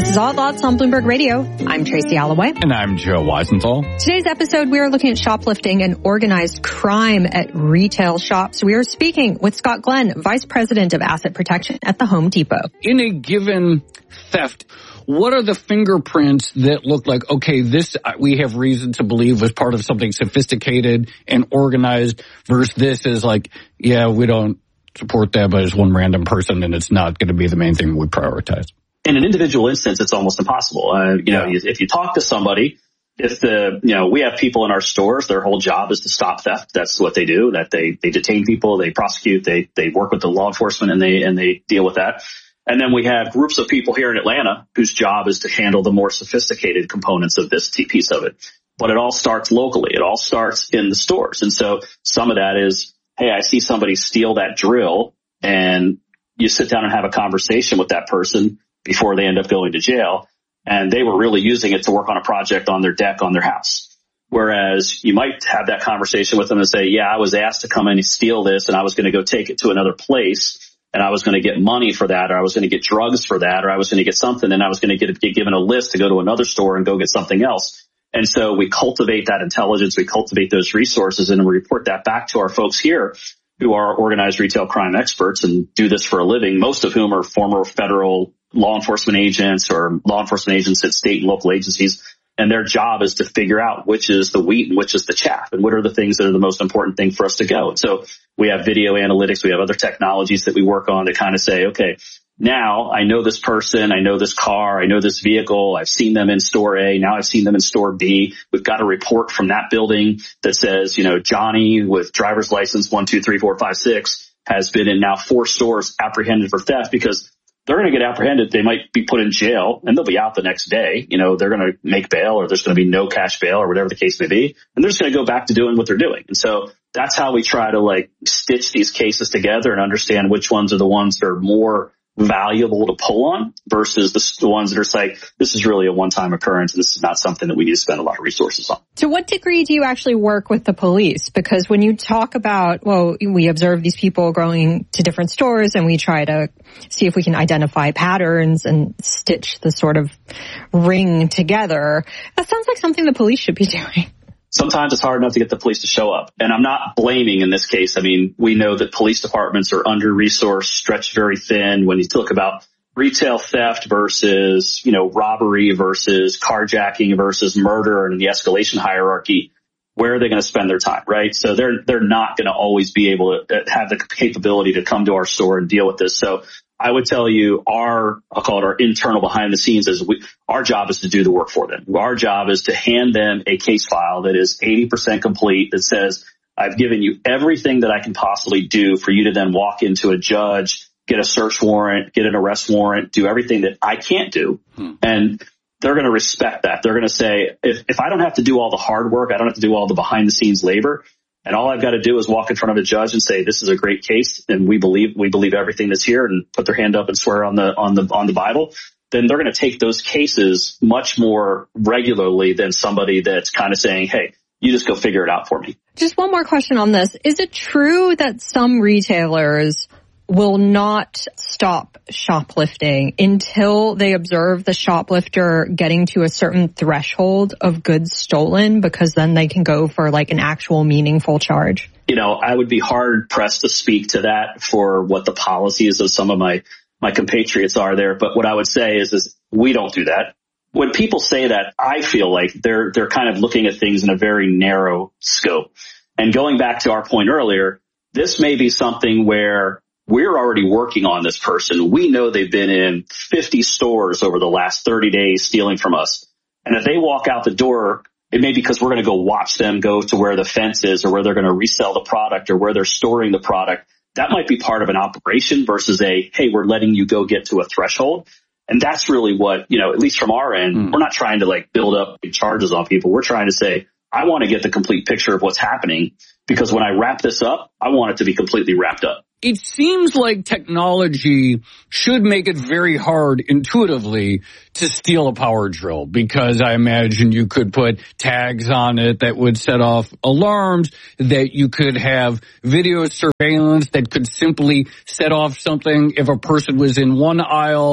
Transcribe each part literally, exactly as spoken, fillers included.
This is All Thoughts on Bloomberg Radio. I'm Tracy Alloway. And I'm Joe Weisenthal. Today's episode, we are looking at shoplifting and organized crime at retail shops. We are speaking with Scott Glenn, Vice President of Asset Protection at the Home Depot. In a given theft, what are the fingerprints that look like, okay, this we have reason to believe was part of something sophisticated and organized versus this is like, yeah, we don't support that, but it's one random person and it's not going to be the main thing we prioritize? In an individual instance, it's almost impossible. Uh, you know, if you talk to somebody, if the, you know, we have people in our stores, their whole job is to stop theft. That's what they do, that they, they detain people, they prosecute, they, they work with the law enforcement and they, and they deal with that. And then we have groups of people here in Atlanta whose job is to handle the more sophisticated components of this piece of it. But it all starts locally. It all starts in the stores. And so some of that is, hey, I see somebody steal that drill, and you sit down and have a conversation with that person before they end up going to jail, and they were really using it to work on a project on their deck on their house. Whereas you might have that conversation with them and say, yeah, I was asked to come in and steal this, and I was going to go take it to another place, and I was going to get money for that, or I was going to get drugs for that, or I was going to get something, and I was going to get, get given a list to go to another store and go get something else. And so we cultivate that intelligence, we cultivate those resources, and we report that back to our folks here who are organized retail crime experts and do this for a living, most of whom are former federal law enforcement agents or law enforcement agents at state and local agencies. And their job is to figure out which is the wheat and which is the chaff, and what are the things that are the most important thing for us to go. And so we have video analytics. We have other technologies that we work on to kind of say, okay, now I know this person, I know this car, I know this vehicle, I've seen them in store A, now I've seen them in store B. We've got a report from that building that says, you know, Johnny with driver's license one, two, three, four, five, six has been in now four stores apprehended for theft, because they're going to get apprehended. They might be put in jail and they'll be out the next day. You know, they're going to make bail, or there's going to be no cash bail, or whatever the case may be. And they're just going to go back to doing what they're doing. And so that's how we try to like stitch these cases together and understand which ones are the ones that are more valuable to pull on versus the, the ones that are like, this is really a one-time occurrence. This is not something that we need to spend a lot of resources on. To what degree do you actually work with the police? Because when you talk about, well, we observe these people going to different stores and we try to see if we can identify patterns and stitch the sort of ring together, that sounds like something the police should be doing. Sometimes it's hard enough to get the police to show up. And I'm not blaming in this case. I mean, we know that police departments are under-resourced, stretched very thin. When you talk about retail theft versus, you know, robbery versus carjacking versus murder and the escalation hierarchy, where are they going to spend their time, right? So they're they're not going to always be able to have the capability to come to our store and deal with this. So I would tell you our, I'll call it our internal behind the scenes, is we, our job is to do the work for them. Our job is to hand them a case file that is eighty percent complete, that says, I've given you everything that I can possibly do for you to then walk into a judge, get a search warrant, get an arrest warrant, do everything that I can't do. Hmm. And they're going to respect that. They're going to say, if, if I don't have to do all the hard work, I don't have to do all the behind the scenes labor, and all I've got to do is walk in front of a judge and say, this is a great case, and we believe we believe everything that's here, and put their hand up and swear on the on the on the Bible, then they're going to take those cases much more regularly than somebody that's kind of saying, hey, you just go figure it out for me. Just one more question on this. Is it true that some retailers will not stop shoplifting until they observe the shoplifter getting to a certain threshold of goods stolen, because then they can go for like an actual meaningful charge? You know, I would be hard pressed to speak to that for what the policies of some of my, my compatriots are there. But what I would say is, is we don't do that. When people say that, I feel like they're, they're kind of looking at things in a very narrow scope. And going back to our point earlier, this may be something where we're already working on this person. We know they've been in fifty stores over the last thirty days stealing from us. And if they walk out the door, it may be because we're going to go watch them go to where the fence is, or where they're going to resell the product, or where they're storing the product. That might be part of an operation versus a, hey, we're letting you go get to a threshold. And that's really what, you know, at least from our end, mm. we're not trying to like build up big charges on people. We're trying to say, I want to get the complete picture of what's happening, because when I wrap this up, I want it to be completely wrapped up. It seems like technology should make it very hard intuitively to steal a power drill, because I imagine you could put tags on it that would set off alarms, that you could have video surveillance that could simply set off something if a person was in one aisle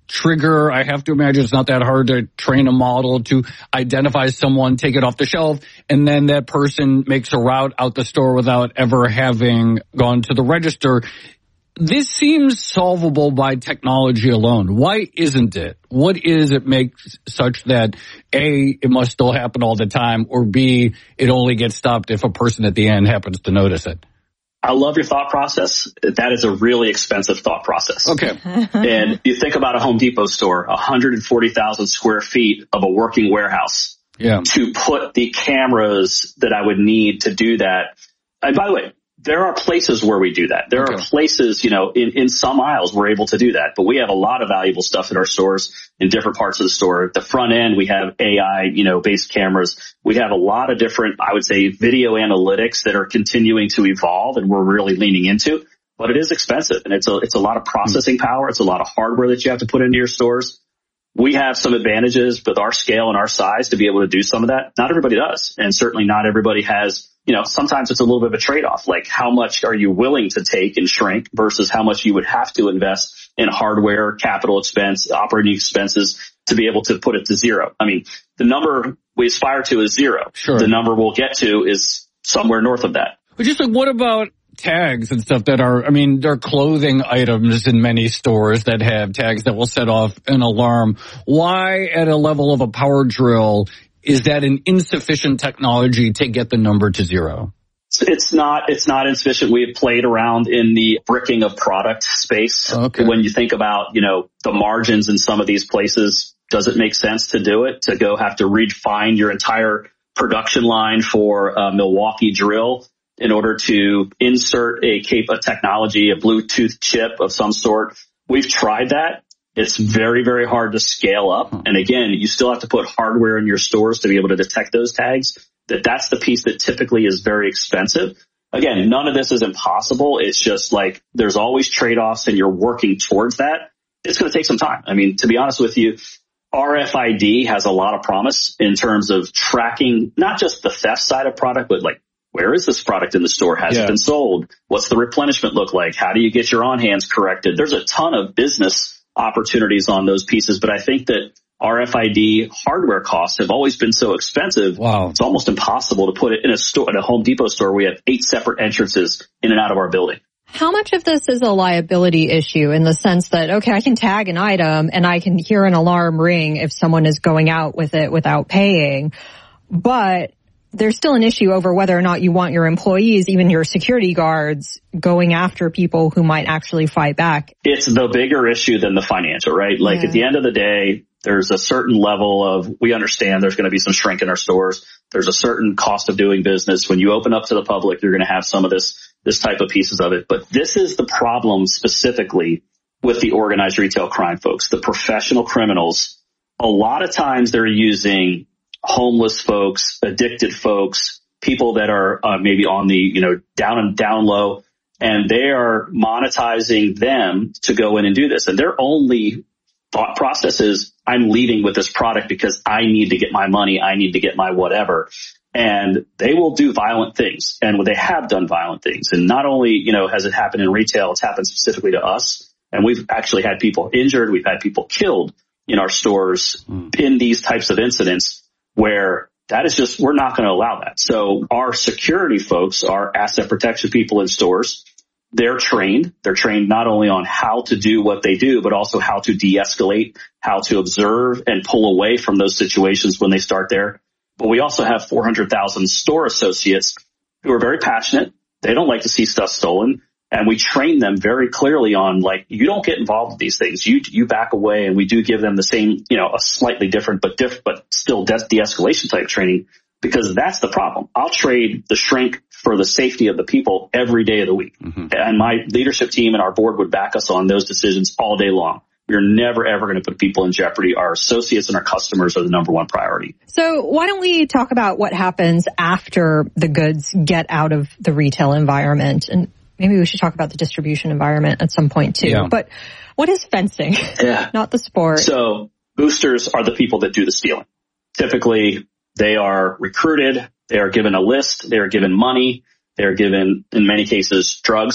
trigger? I have to imagine it's not that hard to train a model to identify someone, take it off the shelf, and then that person makes a route out the store without ever having gone to the register. This seems solvable by technology alone. Why isn't it? What is it makes such that A, it must still happen all the time, or B, it only gets stopped if a person at the end happens to notice it? I love your thought process. That is a really expensive thought process. Okay. And you think about a Home Depot store, one hundred forty thousand square feet of a working warehouse. Yeah. To put the cameras that I would need to do that. And by the way, there are places where we do that. There okay. are places, you know, in, in some aisles we're able to do that, but we have a lot of valuable stuff in our stores in different parts of the store. At the front end, we have A I, you know, based cameras. We have a lot of different, I would say, video analytics that are continuing to evolve and we're really leaning into, but it is expensive and it's a, it's a lot of processing power. It's a lot of hardware that you have to put into your stores. We have some advantages with our scale and our size to be able to do some of that. Not everybody does. And certainly not everybody has, you know, sometimes it's a little bit of a trade-off. Like how much are you willing to take and shrink versus how much you would have to invest in hardware, capital expense, operating expenses to be able to put it to zero. I mean, the number we aspire to is zero. Sure. The number we'll get to is somewhere north of that. But just like, what about tags and stuff that are, I mean, there are clothing items in many stores that have tags that will set off an alarm. Why at a level of a power drill is that an insufficient technology to get the number to zero? It's not, it's not insufficient. We have played around in the bricking of product space. Okay. When you think about, you know, the margins in some of these places, does it make sense to do it, to go have to refine your entire production line for a Milwaukee drill in order to insert a cap a technology, a Bluetooth chip of some sort? We've tried that. It's very, very hard to scale up. And again, you still have to put hardware in your stores to be able to detect those tags. That that's the piece that typically is very expensive. Again, none of this is impossible. It's just like there's always trade-offs and you're working towards that. It's going to take some time. I mean, to be honest with you, R F I D has a lot of promise in terms of tracking not just the theft side of product, but like, where is this product in the store? Has yeah. it been sold? What's the replenishment look like? How do you get your on-hands corrected? There's a ton of business opportunities on those pieces, but I think that R F I D hardware costs have always been so expensive. Wow. It's almost impossible to put it in a store, in a Home Depot store. We have eight separate entrances in and out of our building. How much of this is a liability issue in the sense that, okay, I can tag an item and I can hear an alarm ring if someone is going out with it without paying, but there's still an issue over whether or not you want your employees, even your security guards, going after people who might actually fight back. It's the bigger issue than the financial, right? Like yeah. at the end of the day, there's a certain level of, we understand there's going to be some shrink in our stores. There's a certain cost of doing business. When you open up to the public, you're going to have some of this, this type of pieces of it. But this is the problem specifically with the organized retail crime folks, the professional criminals. A lot of times they're using homeless folks, addicted folks, people that are uh, maybe on the, you know, down and down low, and they are monetizing them to go in and do this. And their only thought process is, I'm leaving with this product because I need to get my money. I need to get my whatever. And they will do violent things. And they have done violent things. And not only, you know, has it happened in retail, it's happened specifically to us. And we've actually had people injured. We've had people killed in our stores mm. in these types of incidents, where that is just, we're not going to allow that. So our security folks, our asset protection people in stores, they're trained. They're trained not only on how to do what they do, but also how to de-escalate, how to observe and pull away from those situations when they start there. But we also have four hundred thousand store associates who are very passionate. They don't like to see stuff stolen. And we train them very clearly on, like, you don't get involved with these things. You you back away, and we do give them the same, you know, a slightly different but diff, but still de- de-escalation type training, because that's the problem. I'll trade the shrink for the safety of the people every day of the week. Mm-hmm. And my leadership team and our board would back us on those decisions all day long. We're never, ever going to put people in jeopardy. Our associates and our customers are the number one priority. So why don't we talk about what happens after the goods get out of the retail environment? And maybe we should talk about the distribution environment at some point too. Yeah. But what is fencing? Yeah. Not the sport. So boosters are the people that do the stealing. Typically, they are recruited. They are given a list. They are given money. They are given, in many cases, drugs.